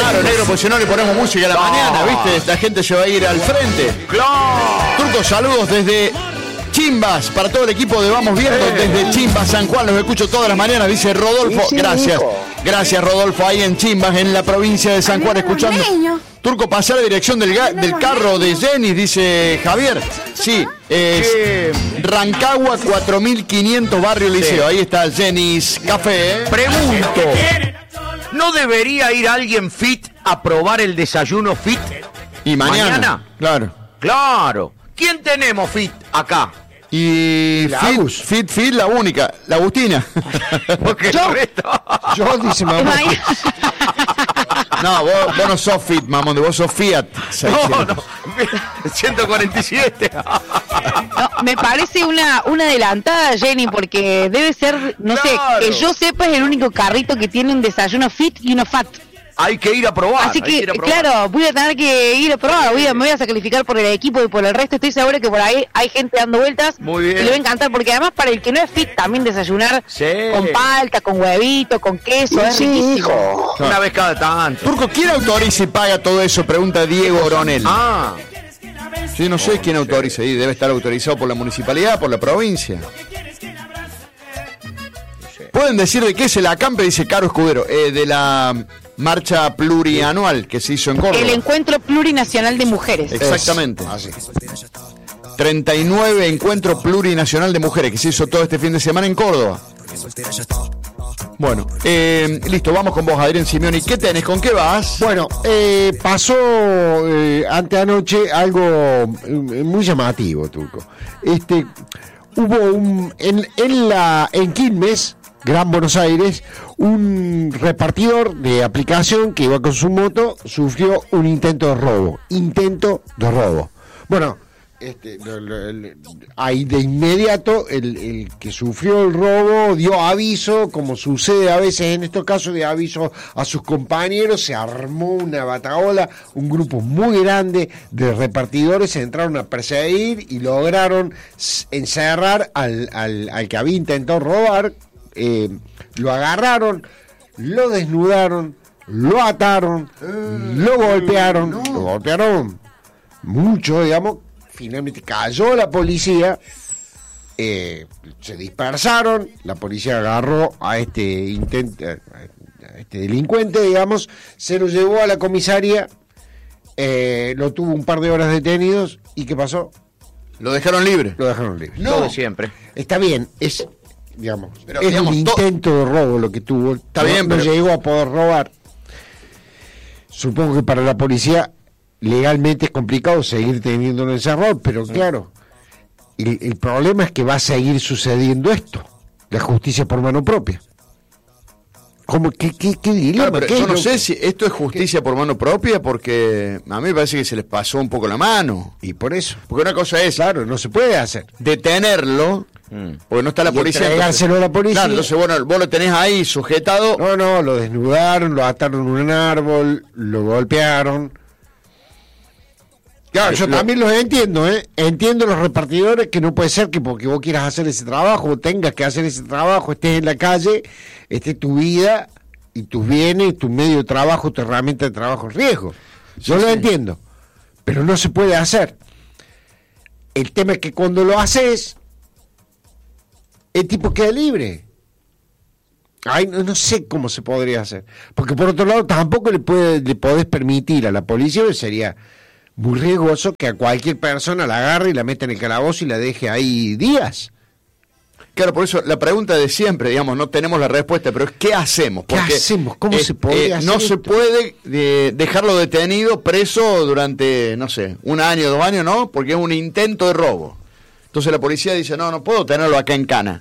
Claro, negro, porque si no le ponemos música a la mañana, ¿viste? La gente se va a ir al frente. ¡Claro! Turco, saludos desde Chimbas, para todo el equipo de Vamos Viendo, desde Chimbas, San Juan, los escucho todas las mañanas, dice Rodolfo. Sí, gracias. hijo. Gracias, Rodolfo, ahí en Chimbas, en la provincia de San Juan, escuchando. Turco, pasá la dirección del carro de Jenny, dice Javier. Sí, es Rancagua 4500, Barrio Liceo. Ahí está Jenny's Café. Pregunto, ¿no debería ir alguien fit a probar el desayuno fit? Y mañana. Claro. Claro. ¿Quién tenemos fit acá? Y fit, la única, la Agustina. Porque Yo, dice mamá. No, vos no sos fit, mamón, vos sos Fiat. No, 147. No, me parece una adelantada, Jenny, porque debe ser, no sé, que yo sepa es el único carrito que tiene un desayuno fit y uno fat. Hay que ir a probar. Así que, claro, voy a tener que ir a probar, me voy a sacrificar por el equipo y por el resto. Estoy segura que por ahí hay gente dando vueltas. Muy bien. Y le va a encantar, porque además para el que no es fit, también desayunar con palta, con huevito, con queso, es riquísimo. Hijo. Una vez cada tanto. Turco, ¿quién autoriza y paga todo eso? Pregunta Diego Oronel. Sí, no sé quién autoriza, y debe estar autorizado por la municipalidad, por la provincia. Pueden decir de qué es el acampe, dice Caro Escudero, de la marcha plurianual que se hizo en Córdoba. El Encuentro Plurinacional de Mujeres. Exactamente. Así. 39 Encuentro Plurinacional de Mujeres que se hizo todo este fin de semana en Córdoba. Bueno, listo, vamos con vos, Adrián Simeoni. ¿Qué tenés? ¿Con qué vas? Bueno, pasó anteanoche algo muy llamativo, Turco. Hubo en Quilmes, Gran Buenos Aires, un repartidor de aplicación que iba con su moto, sufrió un intento de robo. Bueno, ahí de inmediato el que sufrió el robo dio aviso, como sucede a veces en estos casos, de aviso a sus compañeros. Se armó una batahola, un grupo muy grande de repartidores se entraron a perseguir y lograron encerrar al que había intentado robar. Lo agarraron, lo desnudaron, lo ataron, lo golpearon mucho, digamos. Finalmente cayó la policía, se dispersaron, la policía agarró a este delincuente, digamos, se lo llevó a la comisaría, lo tuvo un par de horas detenidos. ¿Y qué pasó? Lo dejaron libre. No, todo siempre. Está bien, es Pero, es un intento de robo lo que tuvo. Está bien, pero no llegó a poder robar. Supongo que para la policía legalmente es complicado seguir teniéndolo encerrado, pero claro, el problema es que va a seguir sucediendo esto, la justicia por mano propia. ¿Cómo? ¿Qué dilema? Claro, yo no sé si esto es justicia por mano propia, porque a mí me parece que se les pasó un poco la mano. Y por eso. Porque una cosa es, claro, no se puede hacer. Detenerlo, porque no está la policía. Entregárselo a la policía. Claro, entonces vos lo tenés ahí sujetado. No, lo desnudaron, lo ataron en un árbol, lo golpearon. Claro, yo también los entiendo, Entiendo los repartidores, que no puede ser que porque vos quieras hacer ese trabajo, vos tengas que hacer ese trabajo, estés en la calle, tu vida y tus bienes, tu medio de trabajo, tu herramienta de trabajo en riesgo. Yo lo entiendo, pero no se puede hacer. El tema es que cuando lo haces, el tipo queda libre. Ay, no sé cómo se podría hacer. Porque por otro lado, tampoco le podés permitir a la policía, que sería muy riesgoso, que a cualquier persona la agarre y la meta en el calabozo y la deje ahí días. Claro, por eso la pregunta de siempre, digamos, no tenemos la respuesta, pero es ¿qué hacemos? Porque, ¿qué hacemos? ¿Cómo se podría hacer no esto? se puede dejarlo detenido, preso durante, no sé, 1 año, 2 años, ¿no? Porque es un intento de robo. Entonces la policía dice, no puedo tenerlo acá en cana.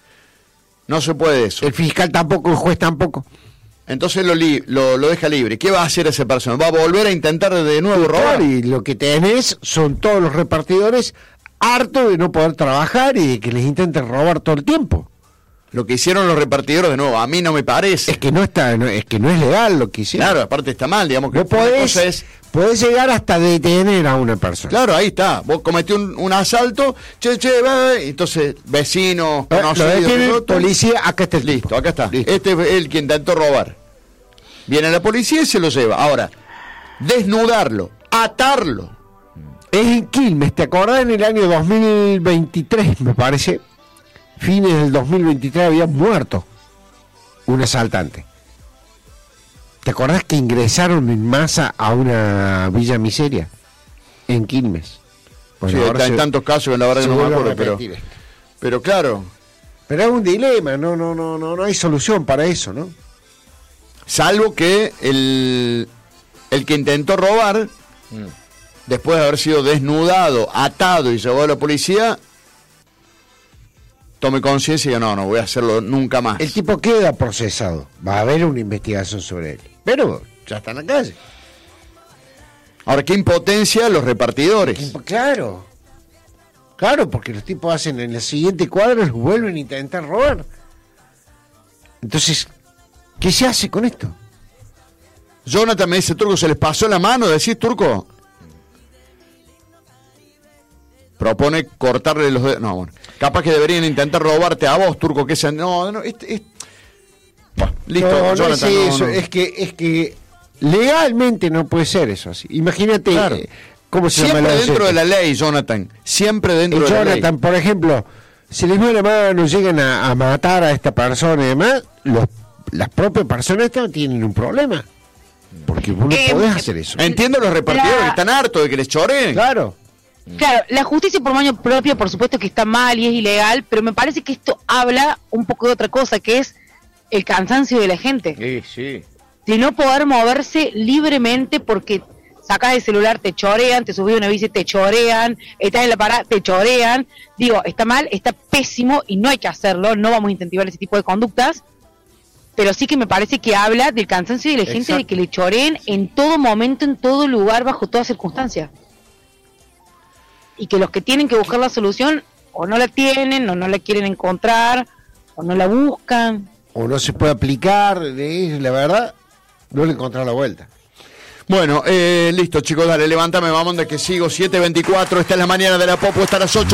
No se puede eso. El fiscal tampoco, el juez tampoco. Entonces lo deja libre. ¿Qué va a hacer esa persona? ¿Va a volver a intentar de nuevo robar? Claro, y lo que tenés son todos los repartidores hartos de no poder trabajar y de que les intenten robar todo el tiempo. Lo que hicieron los repartidores, de nuevo, a mí no me parece. Es que no es legal lo que hicieron. Claro, aparte está mal, digamos. Que no podés llegar hasta detener a una persona. Claro, ahí está. Vos cometí un asalto, entonces vecinos, conocidos, policía, acá está el listo, tipo. acá está. Listo. Este es el que intentó robar. Viene la policía y se lo lleva. Ahora, desnudarlo, atarlo. Es en Quilmes, ¿te acordás? En el año 2023, me parece, fines del 2023, había muerto un asaltante. ¿Te acordás que ingresaron en masa a una villa miseria? En Quilmes. Bueno, sí, está en tantos casos que la verdad que no me acuerdo, pero claro. Pero es un dilema, no hay solución para eso, ¿no? Salvo que el que intentó robar, después de haber sido desnudado, atado y llevado a la policía, tome conciencia y diga, no voy a hacerlo nunca más. El tipo queda procesado, va a haber una investigación sobre él, pero ya está en la calle. Ahora, qué impotencia los repartidores. Claro, porque los tipos hacen en la siguiente cuadra, los vuelven a intentar robar. Entonces, ¿qué se hace con esto? Jonathan me dice, Turco, ¿se les pasó la mano? ¿Decís, Turco? Propone cortarle los dedos. No, bueno. Capaz que deberían intentar robarte a vos, Turco, que sean. Bueno, listo, no, Jonathan. No es eso. Es que legalmente no puede ser eso así. Imagínate, claro. ¿Cómo se siempre llama dentro de la ley, Jonathan. Siempre dentro de la ley. Jonathan, por ejemplo, si les va la mano, llegan a matar a esta persona y demás, las propias personas estas tienen un problema. Porque vos no podés hacer eso. Entiendo los repartidores que están hartos de que les choreen. Claro, la justicia por mano propia, por supuesto que está mal y es ilegal, pero me parece que esto habla un poco de otra cosa, que es el cansancio de la gente. Sí. De no poder moverse libremente porque sacas el celular, te chorean, te subís a una bici, te chorean, estás en la parada, te chorean. Digo, está mal, está pésimo y no hay que hacerlo, no vamos a incentivar ese tipo de conductas, pero sí que me parece que habla del cansancio de la gente. Exacto. De que le choreen en todo momento, en todo lugar, bajo toda circunstancia. Y que los que tienen que buscar la solución o no la tienen, o no la quieren encontrar, o no la buscan. O no se puede aplicar, la verdad, no le encontrar la vuelta. Bueno, listo, chicos, dale, levántame, vamos de que sigo, 7:24, esta es la mañana de la Popo, hasta las 8.